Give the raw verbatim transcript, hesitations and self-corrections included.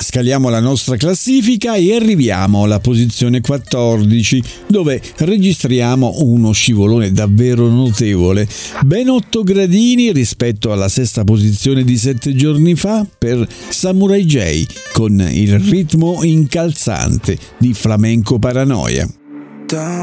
scaliamo la nostra classifica e arriviamo alla posizione quattordici, dove registriamo uno scivolone davvero notevole, ben otto gradini rispetto alla sesta posizione di sette giorni fa per Samurai J con il ritmo incalzante di Flamenco Paranoia.